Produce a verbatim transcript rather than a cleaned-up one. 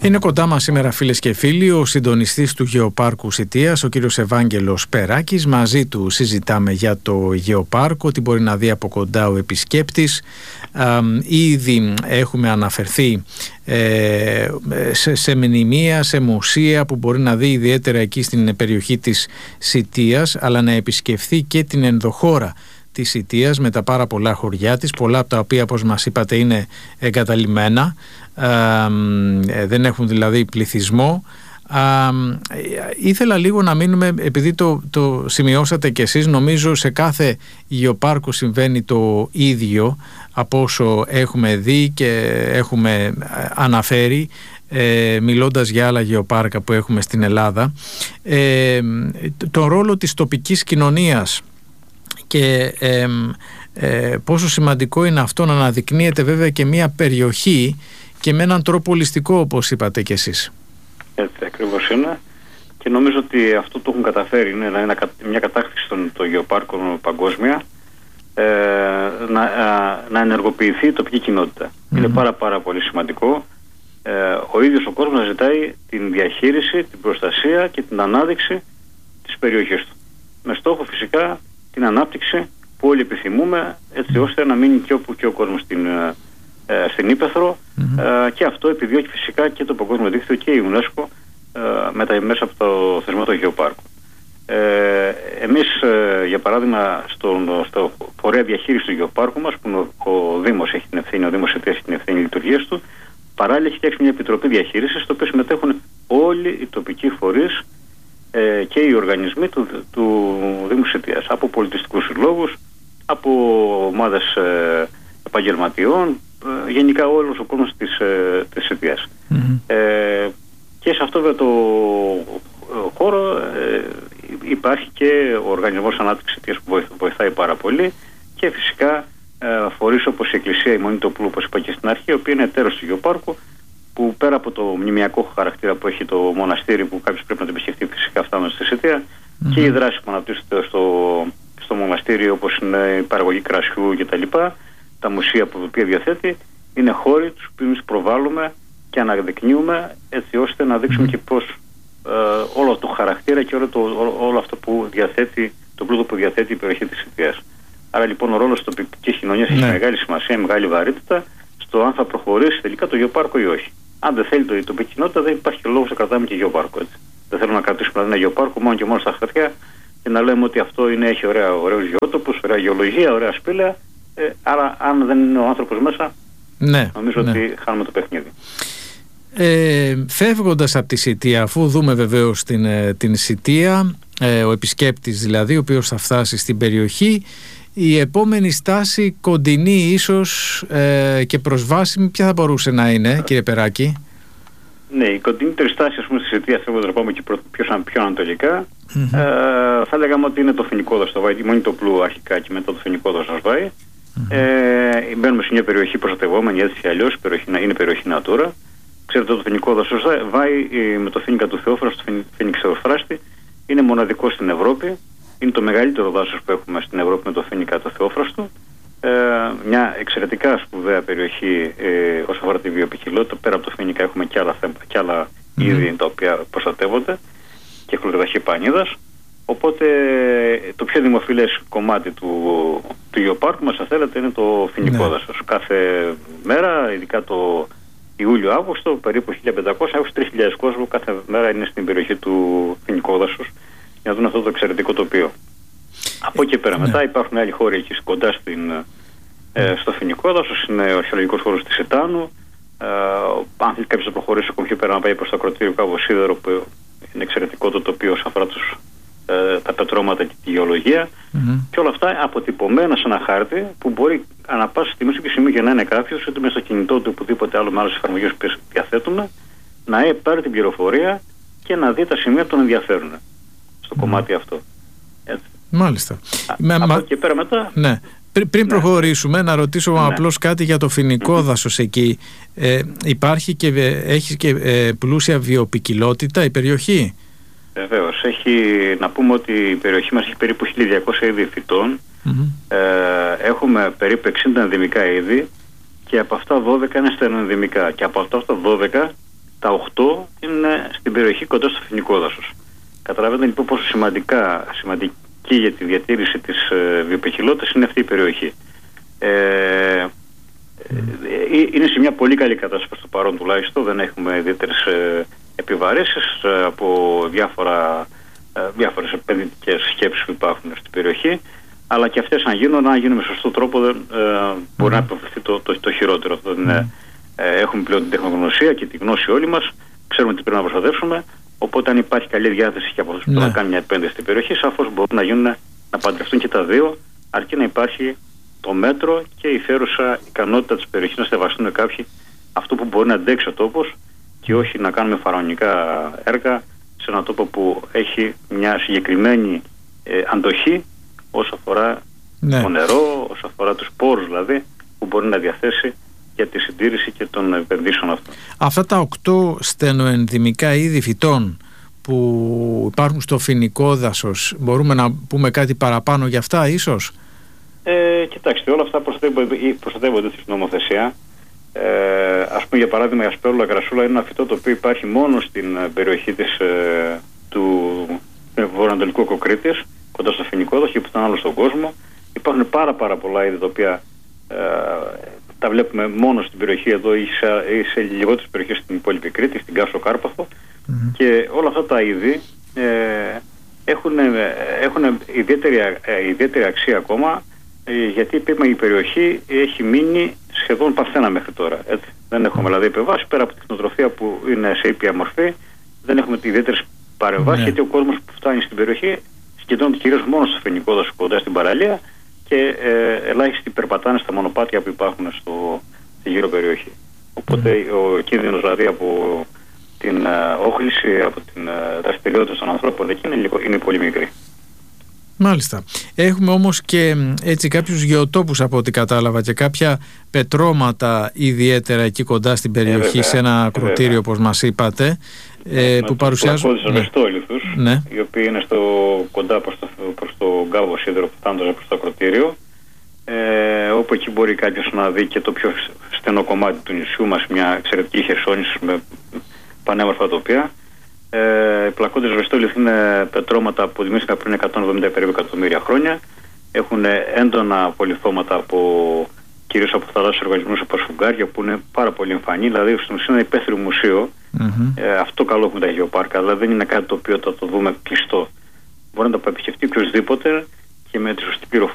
Είναι κοντά μας σήμερα, φίλες και φίλοι, ο συντονιστής του Γεωπάρκου Σιτίας, ο κύριος Ευάγγελος Περάκης. Μαζί του συζητάμε για το Γεωπάρκο, τι μπορεί να δει από κοντά ο επισκέπτης. Α, ήδη έχουμε αναφερθεί ε, σε, σε μνημεία, σε μουσεία που μπορεί να δει ιδιαίτερα εκεί στην περιοχή της Σιτίας, αλλά να επισκεφθεί και την ενδοχώρα της Σιτίας με τα πάρα πολλά χωριά της, πολλά από τα οποία, όπως μας είπατε, είναι εγκαταλειμμένα, ε, ε, δεν έχουν δηλαδή πληθυσμό. Ε, ήθελα λίγο να μείνουμε, επειδή το, το σημειώσατε κι εσείς, νομίζω σε κάθε γεωπάρκο συμβαίνει το ίδιο από όσο έχουμε δει και έχουμε αναφέρει, ε, μιλώντας για άλλα γεωπάρκα που έχουμε στην Ελλάδα, ε, τον ρόλο της τοπικής κοινωνίας και ε, ε, πόσο σημαντικό είναι αυτό να αναδεικνύεται βέβαια και μια περιοχή και με έναν τρόπο ολιστικό, όπως είπατε κι εσείς. Έτσι ακριβώς είναι, και νομίζω ότι αυτό το έχουν καταφέρει, είναι ένα, μια κατάκτηση των, των γεωπάρκων παγκόσμια, ε, να, α, να ενεργοποιηθεί η τοπική κοινότητα. Mm-hmm. Είναι πάρα πάρα πολύ σημαντικό ε, ο ίδιος ο κόσμος να ζητάει την διαχείριση, την προστασία και την ανάδειξη της περιοχής του, με στόχο φυσικά την ανάπτυξη που όλοι επιθυμούμε, έτσι ώστε να μείνει και όπου και ο κόσμος στην, ε, στην Ύπαιθρο, mm-hmm. ε, και αυτό επιδιώκει φυσικά και το Παγκόσμιο Δίκτυο και η UNESCO ε, με τα, μέσα από το θεσμό του Γεωπάρκου. Ε, εμείς ε, για παράδειγμα στον, στο φορέα διαχείριση του Γεωπάρκου μας, που ο, ο Δήμος έχει την ευθύνη, ο Δήμος Σιτίας έχει την ευθύνη λειτουργίας του, παράλληλα έχει φτιάξει μια επιτροπή διαχείρισης, στο οποίο συμμετέχουν όλοι οι τοπικοί φορείς και οι οργανισμοί του, του Δήμου Σιτίας, από πολιτιστικούς συλλόγους, από ομάδες ε, επαγγελματιών, ε, γενικά όλος ο κόσμος της, ε, της Σιτίας. Mm-hmm. Ε, και σε αυτό βέβαια το χώρο ε, υπάρχει και ο Οργανισμός Ανάπτυξης Σιτίας που βοηθάει πάρα πολύ, και φυσικά ε, φορείς όπως η Εκκλησία, η Μονή του Οπλού, όπως είπα και στην αρχή, η οποία είναι εταίρος του Γεωπάρκου, που πέρα από το μνημιακό χαρακτήρα που έχει το μοναστήρι, που κάποιος πρέπει να το επισκεφτεί φυσικά φτάνοντας στη Σιτία, mm-hmm. και η δράση που αναπτύσσεται στο, στο μοναστήρι, όπως είναι η παραγωγή κρασιού κτλ., τα μουσεία που οποία διαθέτει, είναι χώροι τους οποίους προβάλλουμε και αναδεικνύουμε, έτσι ώστε να δείξουμε mm-hmm. και πώς ε, όλο το χαρακτήρα και όλο, το, ό, όλο αυτό που διαθέτει, το πλούτο που διαθέτει η περιοχή της Σιτίας. Άρα λοιπόν ο ρόλος της τοπικής κοινωνίας έχει μεγάλη σημασία, μεγάλη βαρύτητα στο αν θα προχωρήσει τελικά το γεωπάρκο ή όχι. Αν δεν θέλει το, η τοπική κοινότητα, δεν υπάρχει και λόγος να κρατάμε και γεωπάρκο. Έτσι. Δεν θέλουμε να κρατήσουμε ένα γεωπάρκο μόνο και μόνο στα χαρτιά και να λέμε ότι αυτό είναι, έχει ωραίους γεώτοπους, ωραία γεωλογία, ωραία σπήλαια. Ε, άρα, αν δεν είναι ο άνθρωπος μέσα, ναι, νομίζω ναι. ότι χάνουμε το παιχνίδι. Ε, φεύγοντας από τη Σιτία, αφού δούμε βεβαίως την, την Σιτία, ε, ο επισκέπτης δηλαδή, ο οποίος θα φτάσει στην περιοχή, η επόμενη στάση κοντινή ίσως ε, και προσβάσιμη, ποια θα μπορούσε να είναι, κύριε Περάκη? Ναι, η κοντινότερη στάση, ας πούμε, στη Σιτία, θέλω να πάμε και πιο, πιο, πιο ανατολικά, mm-hmm. ε, θα λέγαμε ότι είναι το Φοινικό Δάσος, το Βάη, η Μονή του Οπλού αρχικά και μετά το Φοινικό Δάσος Βάη. Mm-hmm. Ε, μπαίνουμε σε μια περιοχή προστατευόμενη, έτσι ή αλλιώς, είναι περιοχή Natura. Ξέρετε, το Φοινικό Δάσος Βάη με το Φοίνικα του Θεόφραστου, το Φοίνιξ Θεοφράστη, είναι μοναδικό στην Ευρώπη. Είναι το μεγαλύτερο δάσος που έχουμε στην Ευρώπη με το Φοίνικα του Θεόφραστου. Ε, μια εξαιρετικά σπουδαία περιοχή ε, όσον αφορά τη βιοποικιλότητα. Πέρα από το Φοίνικα έχουμε και άλλα, και άλλα mm-hmm. είδη τα οποία προστατεύονται και χλωριδαχή πανίδας. Οπότε το πιο δημοφιλές κομμάτι του, του γεωπάρκου μας, αν θέλετε, είναι το Φοινικό mm-hmm. δάσος. Κάθε μέρα, ειδικά το Ιούλιο-Αύγουστο, περίπου χίλια πεντακόσια έως τρεις χιλιάδες κόσμο κάθε μέρα είναι στην περιοχή του Φοινικού δάσους για να δουν αυτό το εξαιρετικό τοπίο. Από εκεί πέρα μετά ναι. υπάρχουν άλλοι χώροι εκεί κοντά στην, ε, στο Φοινικό δάσος, είναι ο αρχαιολογικός χώρος της Ετάνου. Ε, αν θέλει κάποιος να προχωρήσει ακόμη πιο πέρα, να πάει προς το ακροτήριο Κάβο Σίδερο, που είναι εξαιρετικό το τοπίο όσον αφορά τους, ε, τα πετρώματα και τη γεωλογία. Mm-hmm. Και όλα αυτά αποτυπωμένα σε ένα χάρτη που μπορεί ανά πάσα στιγμή και σημείο για να είναι κάποιος, είτε μέσα στο κινητό του οπουδήποτε άλλο με άλλες εφαρμογές που διαθέτουμε, να πάρει την πληροφορία και να δει τα σημεία που τον ενδιαφέρουν στο mm. κομμάτι αυτό. Έτσι. Μάλιστα. Α, με, από μα... εκεί πέρα μετά... Ναι. Πριν, πριν ναι. προχωρήσουμε, να ρωτήσω ναι. απλώς κάτι για το Φοινικό δάσος εκεί. Ε, υπάρχει και, έχει και ε, πλούσια βιοποικιλότητα η περιοχή? Βεβαίως. Έχει, να πούμε ότι η περιοχή μας έχει περίπου χίλια διακόσια είδη φυτών. Mm-hmm. Ε, έχουμε περίπου εξήντα ενδημικά είδη και από αυτά δώδεκα είναι στενοενδημικά. Και από αυτά τα δώδεκα, τα οκτώ είναι στην περιοχή κοντά στο Φοινικό δάσος. Καταλαβαίνετε λοιπόν πόσο σημαντικά, σημαντική για τη διατήρηση της ε, βιοποικιλότητας είναι αυτή η περιοχή. Ε, ε, είναι σε μια πολύ καλή κατάσταση προς το παρόν τουλάχιστον, δεν έχουμε ιδιαίτερες ε, επιβαρύσεις ε, από διάφορα, ε, διάφορες επενδυτικές σκέψεις που υπάρχουν στην περιοχή, αλλά και αυτές αν γίνουν, αν γίνουν με σωστό τρόπο δεν ε, μπορεί mm. να αποφευθεί το, το, το χειρότερο. Αυτό mm. ε, ε, έχουμε πλέον την τεχνογνωσία και τη γνώση όλοι μας, ξέρουμε τι πρέπει να προστατεύσουμε, οπότε αν υπάρχει καλή διάθεση και από αυτούς που mm. θα κάνουν μια επένδυση στην περιοχή, σαφώς μπορούν να, γίνουν, να παντρευτούν και τα δύο, αρκεί να υπάρχει το μέτρο και η φέρουσα ικανότητα της περιοχής να σεβαστούν κάποιοι αυτό που μπορεί να αντέξει ο τόπος και όχι να κάνουμε φαραωνικά έργα σε έναν τόπο που έχει μια συγκεκριμένη ε, αντοχή όσο αφορά ναι. το νερό, όσο αφορά τους πόρους δηλαδή που μπορεί να διαθέσει για τη συντήρηση και των επενδύσεων αυτών. Αυτά τα οκτώ στενοενδυμικά είδη φυτών που υπάρχουν στο Φοινικό δάσος, μπορούμε να πούμε κάτι παραπάνω για αυτά ίσως? Ε, κοιτάξτε, όλα αυτά προστατεύονται, προστατεύονται στην νομοθεσία. Ε, ας πούμε για παράδειγμα η ασπέρουλα κρασούλα είναι ένα φυτό το οποίο υπάρχει μόνο στην περιοχή της, ε, του βορειοανατολικού Κοκρίτης, κοντά στο Φοινικό δάσος και πουθενά άλλο στον κόσμο. Υπάρχουν πάρα πάρα πολλά είδη τα οποία ε, τα βλέπουμε μόνο στην περιοχή εδώ ή σε, ή σε λιγότερες περιοχές στην υπόλοιπη Κρήτη, στην Κάσο Κάρπαθο mm-hmm. και όλα αυτά τα είδη ε, έχουν, έχουν ιδιαίτερη, ε, ιδιαίτερη αξία ακόμα ε, γιατί είπαμε, η περιοχή έχει μείνει σχεδόν παρθένα μέχρι τώρα. Έτσι. Δεν έχουμε δηλαδή επεμβάσει πέρα από την κτηνοτροφία που είναι σε ήπια μορφή, δεν έχουμε ιδιαίτερες παρεμβάσεις mm-hmm. γιατί ο κόσμος που φτάνει στην περιοχή συγκεντρώνεται κυρίως μόνο στο Φοινικό δάσος κοντά στην παραλία και ε, ελάχιστοι περπατάνε στα μονοπάτια που υπάρχουν στο, στη γύρω περιοχή. Οπότε mm. ο κίνδυνος δηλαδή από την uh, όχληση, από την uh, δραστηριότητα των ανθρώπων εκεί είναι, είναι πολύ μικρή. Μάλιστα. Έχουμε όμως και έτσι κάποιους γεωτόπους από ό,τι κατάλαβα και κάποια πετρώματα ιδιαίτερα εκεί κοντά στην περιοχή, ε, βέβαια, σε ένα ακροτήριο όπως μας είπατε, ε, που παρουσιάζουν... Με Βεστόλιθους, ναι. οι οποίοι είναι στο, κοντά προς το, προς το Γκάβο Σίδερο που φτάνοντας προς το ακροτήριο, ε, όπου εκεί μπορεί κάποιος να δει και το πιο στενό κομμάτι του νησιού μας, μια εξαιρετική χερσόνηση με πανέμορφα τοπία. Ε, οι πλακόντες Βεστόλιθ είναι πετρώματα που δημιουργήθηκαν πριν εκατόν εβδομήντα περίπου εκατομμύρια χρόνια. Έχουν έντονα πολυθώματα από, κυρίως από θαλάσσιους οργανισμούς όπως φουγγάρια που είναι πάρα πολύ εμφανή. Δηλαδή στην ουσία είναι υπαίθριο μουσείο. Mm-hmm. Ε, αυτό καλό έχουμε τα γεωπάρκα. Δηλαδή δεν είναι κάτι το οποίο θα το δούμε κλειστό. Μπορεί να το επισκεφτεί οποιοδήποτε και με τη σωστή πληροφορία.